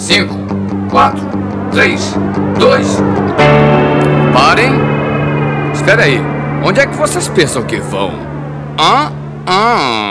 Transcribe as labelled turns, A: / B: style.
A: 5, 4, 3, 2... Parem! Espera aí, onde é que vocês pensam que vão?